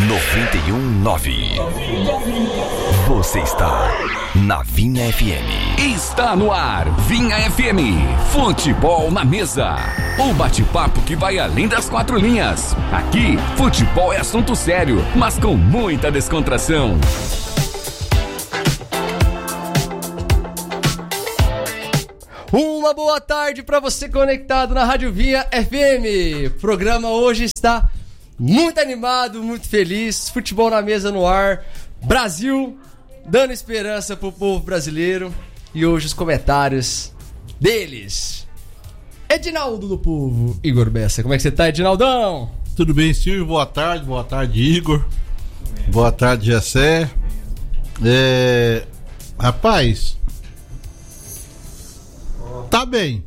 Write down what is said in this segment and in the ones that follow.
91.9. Você está na Vinha FM. Está no ar, Vinha FM. Futebol na mesa. O bate-papo que vai além das quatro linhas. Aqui, futebol é assunto sério, mas com muita descontração. Uma boa tarde para você conectado na Rádio Vinha FM. O programa hoje está muito animado, muito feliz. Futebol na mesa no ar. Brasil dando esperança pro povo brasileiro. E hoje os comentários deles. Edinaldo do Povo, Igor Bessa. Como é que você tá, Edinaldão? Tudo bem, Silvio? Boa tarde, Igor. Boa tarde, Jessé. Rapaz, tá bem.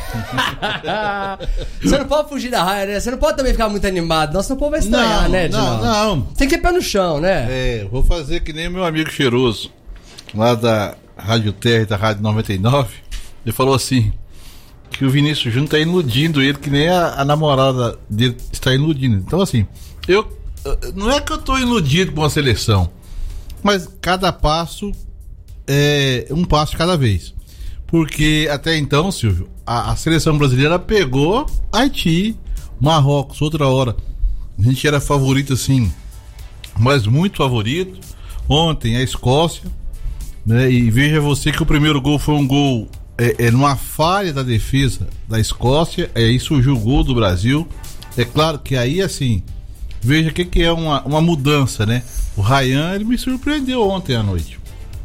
Você não pode fugir da raia, né? Você não pode também ficar muito animado, nossa, o povo vai estranhar, né, Edinaldo? Não. Tem que ter pé no chão, né? Vou fazer que nem meu amigo cheiroso, lá da Rádio Terra e da Rádio 99. Ele falou assim, que o Vinícius Júnior tá iludindo ele, que nem a namorada dele está iludindo. Então, assim, não é que eu tô iludido com a seleção, mas cada passo é um passo de cada vez. Porque até então, Silvio, a seleção brasileira pegou Haiti, Marrocos, outra hora. A gente era favorito, assim, mas muito favorito. Ontem a Escócia, né? E veja você que o primeiro gol foi um gol numa falha da defesa da Escócia. Aí surgiu o gol do Brasil. É claro que aí, assim, veja o que é uma mudança, né? O Ryan, ele me surpreendeu ontem à noite.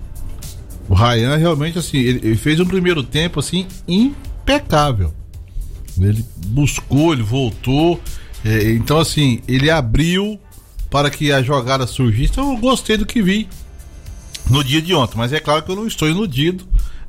O Ryan realmente, assim, ele fez um primeiro tempo, assim, impecável. Ele buscou, ele voltou. Então, assim, ele abriu para que a jogada surgisse. Então, eu gostei do que vi no dia de ontem. Mas é claro que eu não estou iludido.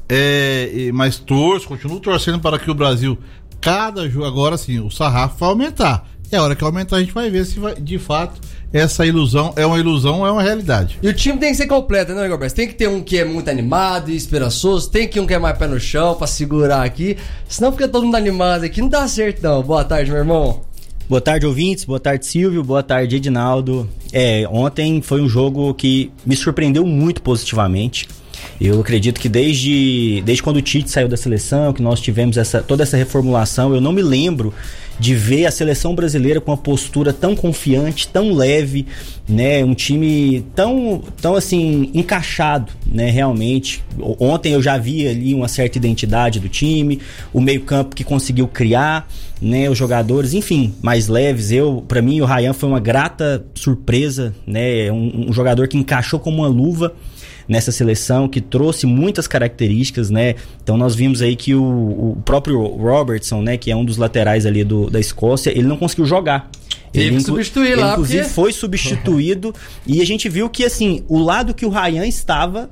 Mas continuo torcendo para que o Brasil, cada jogo, agora sim, o sarrafo vai aumentar. É a hora que aumentar, a gente vai ver se vai, de fato, essa ilusão é uma realidade. E o time tem que ser completo, né, Igor Bessa? Tem que ter um que é muito animado e esperançoso, tem que um que é mais pé no chão pra segurar aqui, senão fica todo mundo animado aqui, não dá certo não. Boa tarde, meu irmão. Boa tarde, ouvintes, boa tarde, Silvio, boa tarde, Edinaldo. Ontem foi um jogo que me surpreendeu muito positivamente. Eu acredito que desde quando o Tite saiu da seleção, que nós tivemos toda essa reformulação, eu não me lembro de ver a seleção brasileira com uma postura tão confiante, tão leve, né? Um time tão assim, encaixado, né? Realmente. Ontem eu já vi ali uma certa identidade do time, o meio-campo que conseguiu criar, né? Os jogadores, enfim, mais leves. Pra mim, o Ryan foi uma grata surpresa, né? Um jogador que encaixou como uma luva nessa seleção, que trouxe muitas características, né? Então nós vimos aí que o próprio Robertson, né, que é um dos laterais ali da Escócia, ele não conseguiu jogar. Teve que substituir lá, inclusive foi substituído e a gente viu que, assim, o lado que o Ryan estava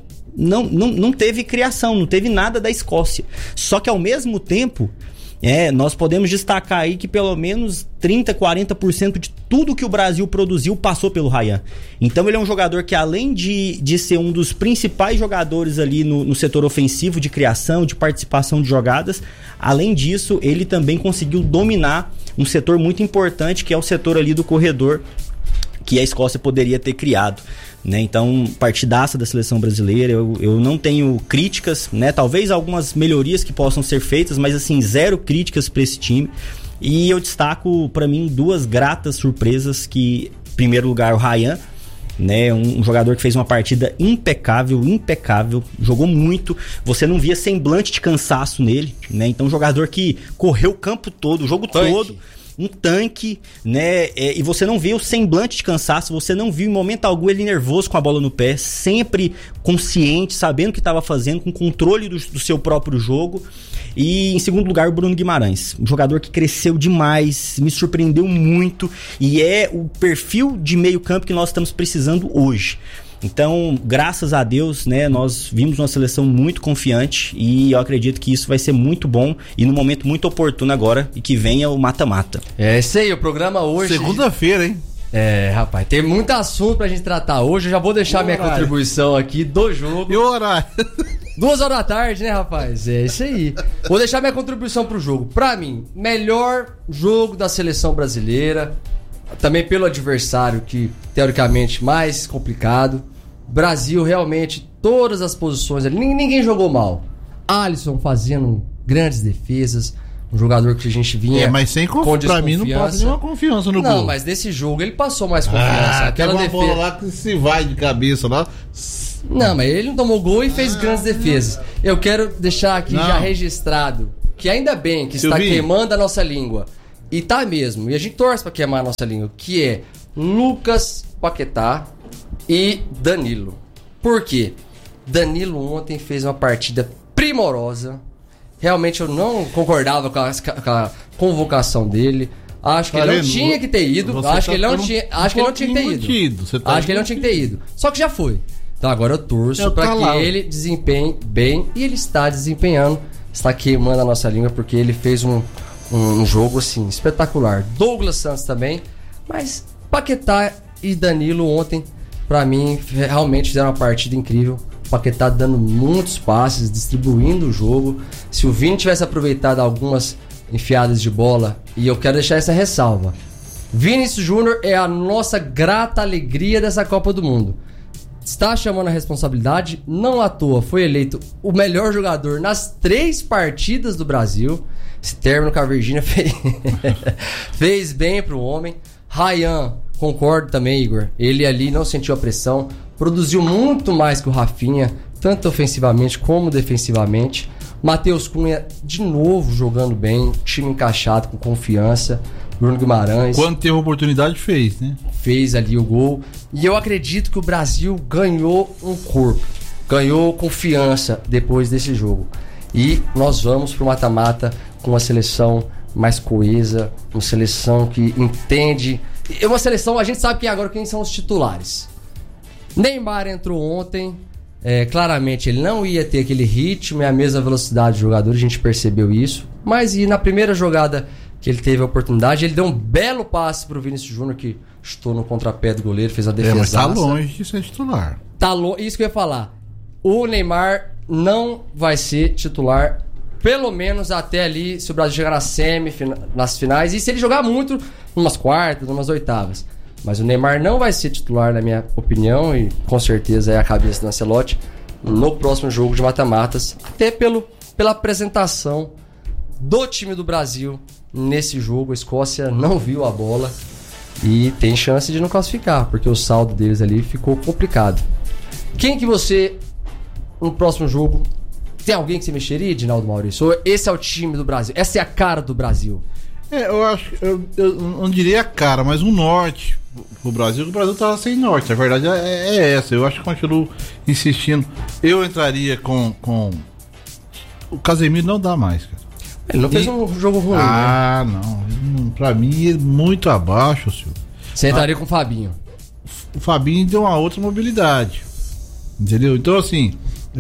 não teve criação, não teve nada da Escócia. Só que ao mesmo tempo, nós podemos destacar aí que pelo menos 30%, 40% de tudo que o Brasil produziu passou pelo Ryan. Então ele é um jogador que, além de ser um dos principais jogadores ali no setor ofensivo, de criação, de participação de jogadas, além disso, ele também conseguiu dominar um setor muito importante, que é o setor ali do corredor, que a Escócia poderia ter criado, né? Então, partidaça da seleção brasileira. Eu não tenho críticas, né? Talvez algumas melhorias que possam ser feitas, mas assim, zero críticas para esse time. E eu destaco para mim duas gratas surpresas, que, em primeiro lugar, o Ryan, né? Um jogador que fez uma partida impecável, jogou muito, você não via semblante de cansaço nele, né? Então, um jogador que correu o campo todo, o jogo todo, um tanque, né? E você não viu o semblante de cansaço, você não viu em momento algum ele nervoso com a bola no pé, sempre consciente, sabendo o que estava fazendo, com controle do seu próprio jogo. E em segundo lugar, o Bruno Guimarães, um jogador que cresceu demais, me surpreendeu muito, e é o perfil de meio campo que nós estamos precisando hoje. Então, graças a Deus, né, nós vimos uma seleção muito confiante, e eu acredito que isso vai ser muito bom e num momento muito oportuno agora, e que venha o mata-mata. Esse aí, o programa hoje... Segunda-feira, hein? Rapaz, tem muito assunto pra gente tratar hoje. Eu já vou deixar minha contribuição aqui do jogo. E o horário? 2 horas da tarde, né, rapaz? É isso aí. Vou deixar minha contribuição pro jogo. Pra mim, melhor jogo da seleção brasileira. também pelo adversário, que teoricamente mais complicado. Brasil realmente, todas as posições ali, ninguém jogou mal. Alisson fazendo grandes defesas, um jogador que a gente vinha mas sem pra mim não passa nenhuma confiança no gol. Não, mas nesse jogo ele passou mais confiança. Aquela uma defesa bola lá que se vai de cabeça lá. Não, mas ele não tomou gol e fez grandes defesas. Eu quero deixar aqui já registrado que ainda bem que está queimando a nossa língua. E tá mesmo. E a gente torce pra queimar a nossa língua. Que é Lucas Paquetá e Danilo. Por quê? Danilo ontem fez uma partida primorosa. Realmente eu não concordava com a convocação dele. Acho que ele não tinha que ter ido. Acho que ele não tinha que ter ido. Acho que ele não tinha que ter ido. Só que já foi. Então agora eu torço pra que ele desempenhe bem. E ele está desempenhando. Está queimando a nossa língua porque ele fez um jogo assim espetacular. Douglas Santos também. Mas Paquetá e Danilo ontem, pra mim, realmente fizeram uma partida incrível. Paquetá dando muitos passes, distribuindo o jogo. Se o Vini tivesse aproveitado algumas enfiadas de bola, e eu quero deixar essa ressalva, Vinícius Júnior é a nossa grata alegria dessa Copa do Mundo. Está chamando a responsabilidade, não à toa foi eleito o melhor jogador nas 3 partidas do Brasil. Esse término com a Virgínia fez bem pro homem. Ryan, concordo também, Igor. Ele ali não sentiu a pressão, produziu muito mais que o Rafinha, tanto ofensivamente como defensivamente. Matheus Cunha, de novo, jogando bem, time encaixado, com confiança. Bruno Guimarães. Quando teve oportunidade, fez, né? Fez ali o gol. E eu acredito que o Brasil ganhou um corpo, ganhou confiança depois desse jogo. E nós vamos pro mata-mata com uma seleção mais coesa, uma seleção que entende. É uma seleção, a gente sabe que agora quem são os titulares. Neymar entrou ontem. Claramente ele não ia ter aquele ritmo e a mesma velocidade de jogador, a gente percebeu isso. Mas e na primeira jogada que ele teve a oportunidade, ele deu um belo passe pro Vinícius Júnior, que chutou no contrapé do goleiro, fez a defesa. Mas tá longe de ser titular. Isso que eu ia falar. O Neymar não vai ser titular, pelo menos até ali, se o Brasil chegar nas finais, e se ele jogar muito, umas quartas, umas oitavas. Mas o Neymar não vai ser titular, na minha opinião, e com certeza é a cabeça do Ancelotti, no próximo jogo de mata-matas, até pela apresentação do time do Brasil nesse jogo. A Escócia não viu a bola e tem chance de não classificar, porque o saldo deles ali ficou complicado. Quem que você, no próximo jogo, tem alguém que você mexeria, Edinaldo Maurício? Ou esse é o time do Brasil? Essa é a cara do Brasil? Eu acho, eu não diria a cara, mas um norte pro Brasil, que o Brasil tava sem norte. A verdade é essa. Eu acho que continuo insistindo. Eu entraria com o Casemiro, não dá mais, cara. Ele não fez um jogo ruim, né? Não. Pra mim é muito abaixo, senhor. Você entraria com o Fabinho. O Fabinho deu uma outra mobilidade. Entendeu? Então, assim,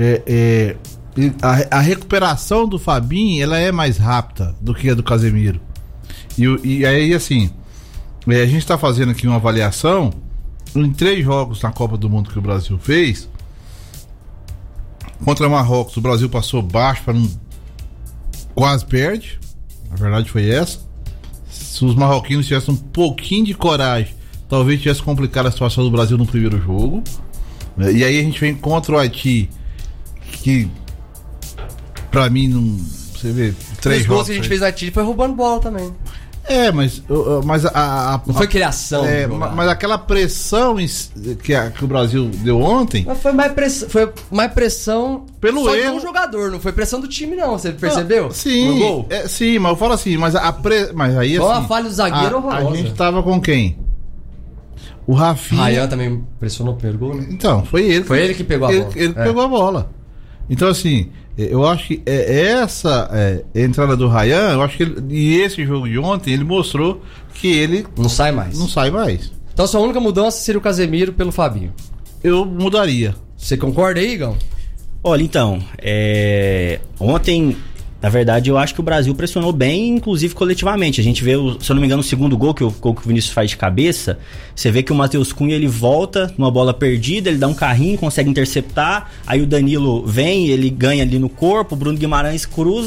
a recuperação do Fabinho, ela é mais rápida do que a do Casemiro. E aí, assim, a gente tá fazendo aqui uma avaliação em 3 jogos na Copa do Mundo que o Brasil fez. Contra Marrocos, o Brasil passou baixo para não... quase perde. A verdade foi essa. Se os marroquinos tivessem um pouquinho de coragem, talvez tivesse complicado a situação do Brasil no primeiro jogo. E aí a gente vem contra o Haiti, que pra mim não... Você vê, 3 jogos que a gente fez no Haiti foi roubando bola também. Mas não foi criação. Mas aquela pressão que o Brasil deu ontem. Mas foi mais pressão pelo só erro de um jogador, não foi pressão do time, não. Você percebeu? Sim. Gol? Sim, mas eu falo assim, mas aí foi assim. uma falha do zagueiro horrorosa. A gente tava com quem? O Rafinha. Ryan também pressionou o primeiro gol, né? Então, foi ele. Foi ele que pegou a bola. Ele pegou a bola. Então, assim, eu acho que essa entrada do Ryan, eu acho que e esse jogo de ontem, ele mostrou que ele não sai mais. Então, sua única mudança seria o Casemiro pelo Fabinho. Eu mudaria. Você concorda aí, Igão? Olha, então, ontem, na verdade, eu acho que o Brasil pressionou bem, inclusive coletivamente. A gente vê, se eu não me engano, o segundo gol que o Vinícius faz de cabeça. Você vê que o Matheus Cunha, ele volta numa bola perdida, ele dá um carrinho, consegue interceptar. Aí o Danilo vem, ele ganha ali no corpo, o Bruno Guimarães cruza,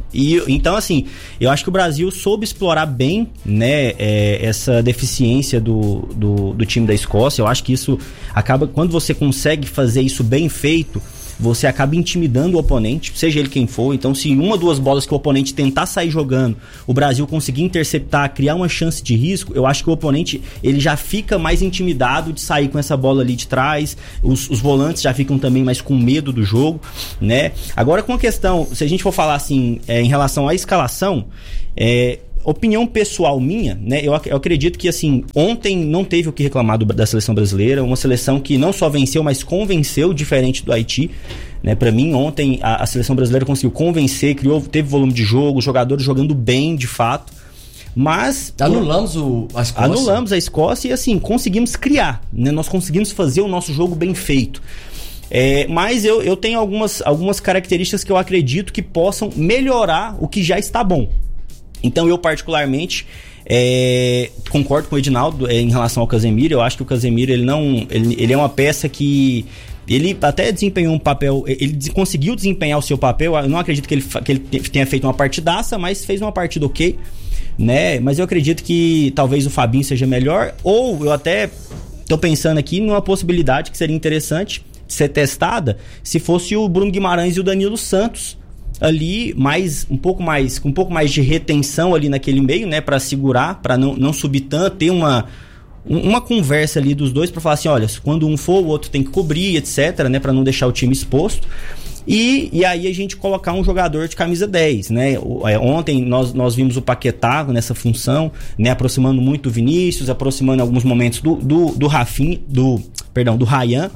E então, assim, eu acho que o Brasil soube explorar bem, né, essa deficiência do time da Escócia. Eu acho que isso acaba, quando você consegue fazer isso bem feito, você acaba intimidando o oponente, seja ele quem for. Então, se uma ou duas bolas que o oponente tentar sair jogando, o Brasil conseguir interceptar, criar uma chance de risco, eu acho que o oponente ele já fica mais intimidado de sair com essa bola ali de trás. Os volantes já ficam também mais com medo do jogo, né? Agora, com a questão, se a gente for falar assim, em relação à escalação, opinião pessoal minha, né? Eu acredito que, assim, ontem não teve o que reclamar da seleção brasileira, uma seleção que não só venceu, mas convenceu, diferente do Haiti, né? Para mim, ontem a seleção brasileira conseguiu convencer, teve volume de jogo, os jogadores jogando bem, de fato, mas anulamos a Escócia. Anulamos a Escócia e, assim, conseguimos criar, né? Nós conseguimos fazer o nosso jogo bem feito. Mas eu tenho algumas características que eu acredito que possam melhorar o que já está bom. Então eu particularmente concordo com o Edinaldo em relação ao Casemiro. Eu acho que o Casemiro ele é uma peça que ele até desempenhou um papel, ele conseguiu desempenhar o seu papel. Eu não acredito que ele tenha feito uma partidaça, mas fez uma partida ok, né? Mas eu acredito que talvez o Fabinho seja melhor, ou eu até tô pensando aqui numa possibilidade que seria interessante de ser testada, se fosse o Bruno Guimarães e o Danilo Santos ali, com um pouco mais de retenção ali naquele meio, né, para segurar, para não subir tanto, ter uma conversa ali dos dois para falar assim, olha, quando um for, o outro tem que cobrir, etc, né, para não deixar o time exposto. E aí a gente colocar um jogador de camisa 10, né? Ontem nós vimos o Paquetá nessa função, né, aproximando muito do Vinícius, aproximando em alguns momentos do Rafinha, do Ryan.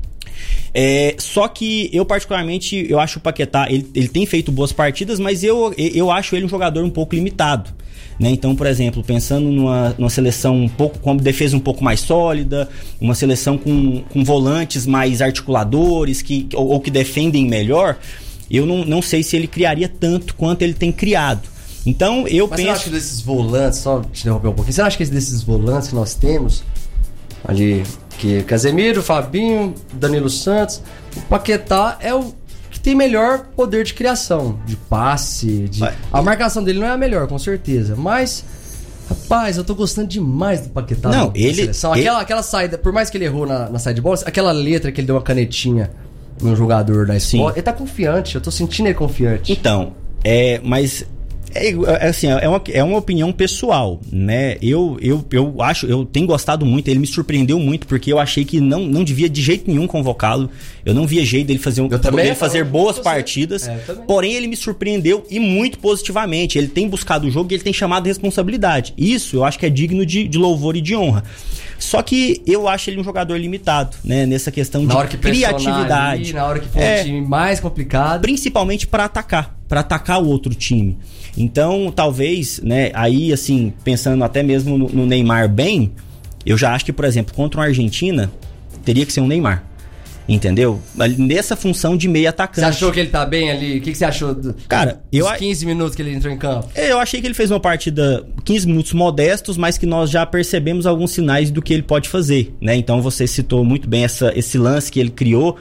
Só que eu particularmente, eu acho o Paquetá, ele tem feito boas partidas, mas eu acho ele um jogador um pouco limitado, né? Então, por exemplo, pensando numa seleção um pouco com defesa um pouco mais sólida, uma seleção com volantes mais articuladores ou que defendem melhor, eu não sei se ele criaria tanto quanto ele tem criado. Então eu penso... Mas você acha que desses volantes, só te interromper um pouquinho, você acha que desses volantes que nós temos ali, que Casemiro, Fabinho, Danilo Santos, o Paquetá é o que tem melhor poder de criação, de passe, a marcação dele não é a melhor, com certeza, mas rapaz, eu tô gostando demais do Paquetá. Não, seleção. Aquela saída, por mais que ele errou na saída de bola, aquela letra que ele deu uma canetinha no jogador da Escócia, ele tá confiante, eu tô sentindo ele confiante. Então, mas assim, é uma opinião pessoal, né? Eu tenho gostado muito, ele me surpreendeu muito, porque eu achei que não devia de jeito nenhum convocá-lo. Eu não via jeito dele fazer boas partidas, porém ele me surpreendeu e muito positivamente. Ele tem buscado o jogo e ele tem chamado de responsabilidade. Isso eu acho que é digno de louvor e de honra. Só que eu acho ele um jogador limitado, né? Nessa questão de criatividade. Ali, na hora que for um time mais complicado. Principalmente para atacar o outro time. Então, talvez, né, aí assim, pensando até mesmo no Neymar bem, eu já acho que, por exemplo, contra a Argentina, teria que ser um Neymar. Entendeu? Nessa função de meio atacante. Você achou que ele tá bem ali? O que você achou dos 15 minutos que ele entrou em campo? Eu achei que ele fez uma partida 15 minutos modestos, mas que nós já percebemos alguns sinais do que ele pode fazer, né? Então você citou muito bem esse lance que ele criou.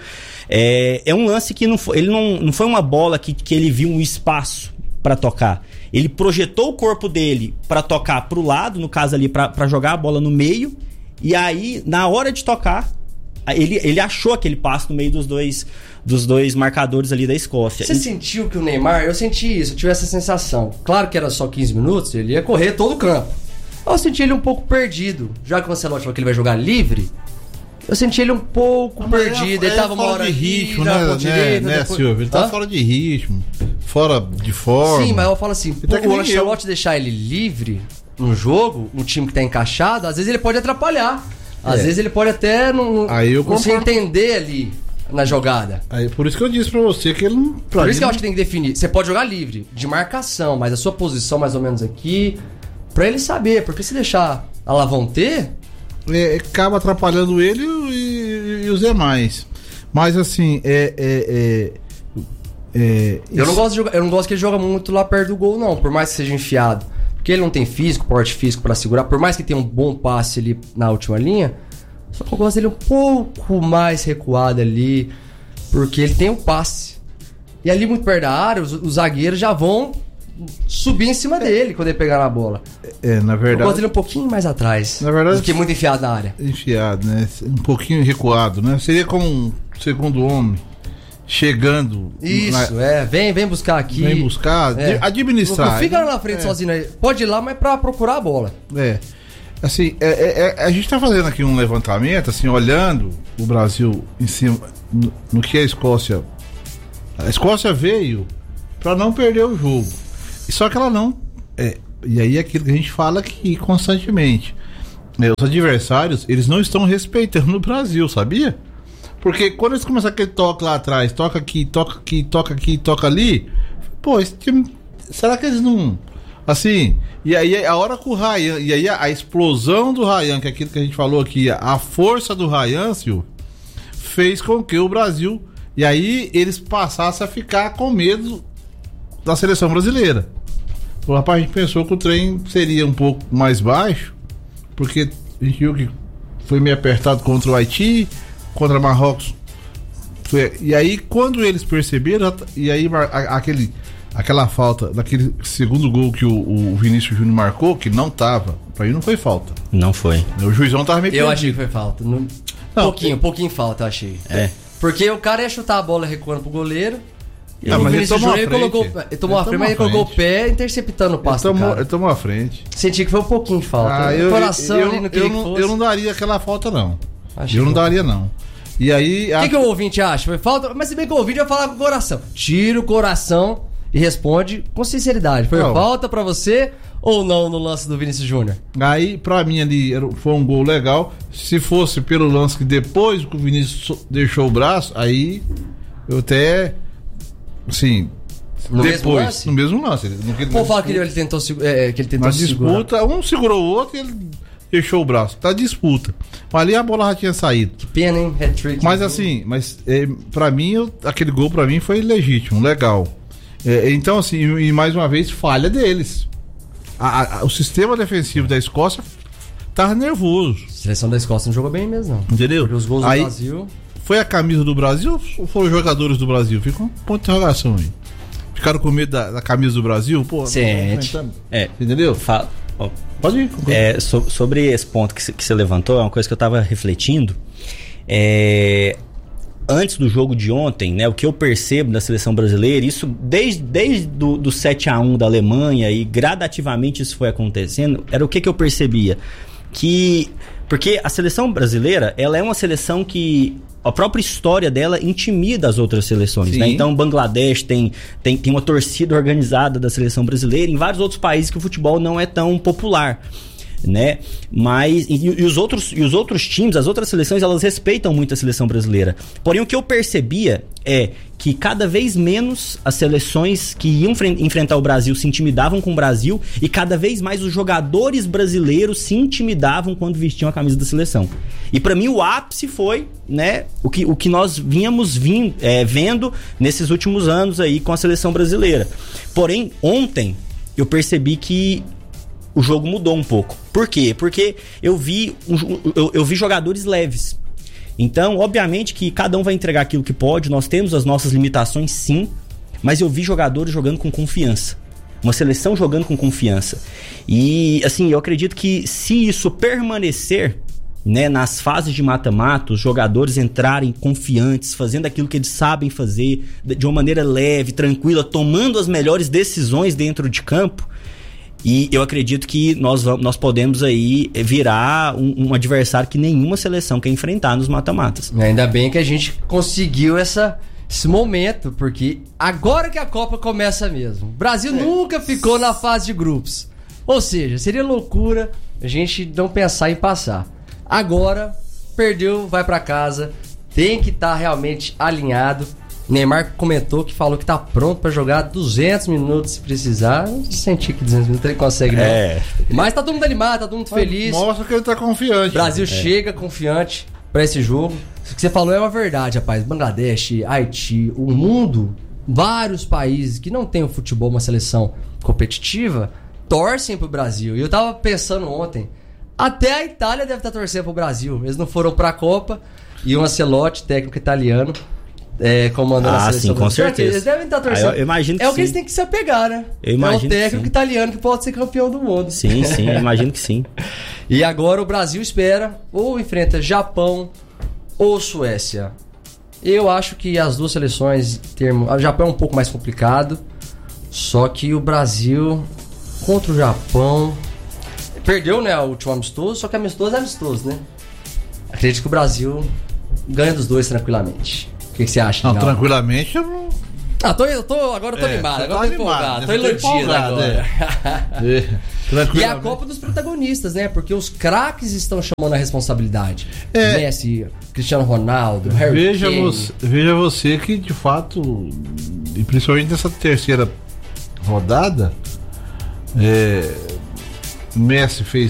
É um lance que não foi uma bola que ele viu um espaço para tocar. Ele projetou o corpo dele para tocar pro lado, no caso ali para jogar a bola no meio, e aí na hora de tocar ele achou aquele passe no meio dos dois marcadores ali da Escócia. Você sentiu que o Neymar... Eu senti isso, eu tive essa sensação. Claro que era só 15 minutos, ele ia correr todo o campo. Eu senti ele um pouco perdido. Já que o Ancelotti falou que ele vai jogar livre, eu senti ele um pouco perdido. Ele tava uma hora de ritmo, né, Silvio? Ele tá fora de ritmo, fora de forma. Sim, mas eu falo assim, o Ancelotti deixar ele livre no jogo, um time que tá encaixado, às vezes ele pode atrapalhar. Às vezes ele pode até não se entender ali na jogada. Por isso que eu disse pra você que ele não... Por isso que eu acho que tem que definir. Você pode jogar livre, de marcação, mas a sua posição mais ou menos aqui, pra ele saber. Porque se deixar a Lavonte... acaba atrapalhando ele e os demais. Mas assim, eu não gosto que ele joga muito lá perto do gol, não. Por mais que seja enfiado. Porque ele não tem porte físico pra segurar. Por mais que tenha um bom passe ali na última linha, só que eu gosto dele um pouco mais recuado ali, porque ele tem um passe. E ali muito perto da área, os zagueiros já vão subir em cima dele quando ele pegar na bola. Na Eu verdade. gosto ele um pouquinho mais atrás. Na verdade, do que muito enfiado na área. Enfiado, né? Um pouquinho recuado, né? Seria como um segundo homem chegando. Isso, vem buscar aqui. Vem buscar, administrar. Não fica lá na frente sozinho aí. Pode ir lá, mas pra procurar a bola. Assim, a gente tá fazendo aqui um levantamento, assim, olhando o Brasil em cima, no que a Escócia. A Escócia veio pra não perder o jogo. Só que ela não. E aí é aquilo que a gente fala aqui constantemente. Os adversários, eles não estão respeitando o Brasil, sabia? Porque quando eles começam aquele toque lá atrás, toca aqui, toca ali, pô, esse time, será que eles não. Assim, e aí a hora que o Ryan, e aí a explosão do Ryan, que é aquilo que a gente falou aqui, a força do Ryan, Silvio, fez com que o Brasil, e aí eles passassem a ficar com medo da seleção brasileira. O rapaz, a gente pensou que o trem seria um pouco mais baixo, porque a gente viu que foi meio apertado contra o Haiti, contra o Marrocos. E aí, quando eles perceberam, e aí aquela falta, daquele segundo gol que o Vinícius Júnior marcou, que não tava, pra mim não foi falta. Não foi. O juizão tava meio Eu achei que foi falta. Pouquinho falta, eu achei. Porque o cara ia chutar a bola recuando pro goleiro. E o Vinícius Júnior ele tomou a frente, mas ele colocou o pé interceptando o passe do cara. Ele tomou a frente. Senti que foi um pouquinho de falta. O coração ali não queria que fosse. Eu não daria aquela falta, não. Eu não daria, não. E aí... O que o ouvinte acha? Foi falta? Mas se bem que o ouvinte vai falar com o coração. Tira o coração e responde com sinceridade. Foi falta pra você ou não no lance do Vinícius Júnior? Aí, pra mim ali, foi um gol legal. Se fosse pelo lance que depois que o Vinícius deixou o braço, aí eu até... Assim... No mesmo lance. Vou falar que ele tentou na disputa, um segurou o outro e ele deixou o braço. Tá disputa. Mas ali a bola já tinha saído. Que pena, hein? Hat-trick. Mas assim, pra mim, aquele gol pra mim foi legítimo, legal. Então assim, e mais uma vez, falha deles. O sistema defensivo da Escócia tava nervoso. A seleção da Escócia não jogou bem mesmo, não. Entendeu? Porque os gols do Brasil... Foi a camisa do Brasil ou foram os jogadores do Brasil? Fica um ponto de interrogação aí. Ficaram com medo da camisa do Brasil? Pô, sente. Entendeu? Pode ir. Sobre esse ponto que você levantou, é uma coisa que eu tava refletindo. Antes do jogo de ontem, né, o que eu percebo da seleção brasileira, isso desde do 7-1 da Alemanha, e gradativamente isso foi acontecendo, era o que eu percebia? Porque a seleção brasileira, ela é uma seleção que a própria história dela intimida as outras seleções, né? Então, Bangladesh tem uma torcida organizada da seleção brasileira, em vários outros países que o futebol não é tão popular, né? Mas os outros times, as outras seleções, elas respeitam muito a seleção brasileira. Porém, o que eu percebia é que cada vez menos as seleções que iam enfrentar o Brasil se intimidavam com o Brasil, e cada vez mais os jogadores brasileiros se intimidavam quando vestiam a camisa da seleção. E pra mim o ápice foi, né, o que nós vínhamos vendo nesses últimos anos aí com a seleção brasileira. Porém, ontem eu percebi que o jogo mudou um pouco. Por quê? Porque eu vi jogadores leves. Então, obviamente que cada um vai entregar aquilo que pode, nós temos as nossas limitações, sim, mas eu vi jogadores jogando com confiança. Uma seleção jogando com confiança. E, assim, eu acredito que se isso permanecer, né, nas fases de mata-mata, os jogadores entrarem confiantes, fazendo aquilo que eles sabem fazer, de uma maneira leve, tranquila, tomando as melhores decisões dentro de campo, e eu acredito que nós podemos aí virar um adversário que nenhuma seleção quer enfrentar nos mata-matas. Ainda bem que a gente conseguiu esse momento, porque agora que a Copa começa mesmo. O Brasil nunca ficou na fase de grupos. Ou seja, seria loucura a gente não pensar em passar. Agora, perdeu, vai pra casa, tem que estar realmente alinhado. Neymar comentou que falou que tá pronto pra jogar 200 minutos se precisar. Eu senti que 200 minutos ele consegue, não. Mas tá todo mundo animado, tá todo mundo feliz. Mostra que ele tá confiante. O Brasil chega confiante pra esse jogo. O que você falou é uma verdade, rapaz. Bangladesh, Haiti, o mundo, vários países que não tem o futebol, uma seleção competitiva, torcem pro Brasil. E eu tava pensando ontem, até a Itália deve estar torcendo pro Brasil. Eles não foram pra Copa, e o Ancelotti, técnico italiano, comandando a seleção. Sim, com certeza. Eles devem estar torcendo. Eu imagino que o que eles têm que se apegar, né? Eu imagino o técnico italiano que pode ser campeão do mundo. Sim, eu imagino que sim. E agora o Brasil espera ou enfrenta Japão ou Suécia. Eu acho que as duas seleções... O Japão é um pouco mais complicado, só que o Brasil contra o Japão... Perdeu, né, o último amistoso, só que amistoso é amistoso, né? Acredito que o Brasil ganha dos dois tranquilamente. O que você acha? Não, tranquilamente eu não... agora eu tô animado, agora eu tô empolgado, tô iludido agora. E é a Copa dos protagonistas, né? Porque os craques estão chamando a responsabilidade. Messi, Cristiano Ronaldo, Harry Kane. Veja você que, de fato, e principalmente nessa terceira rodada, Messi fez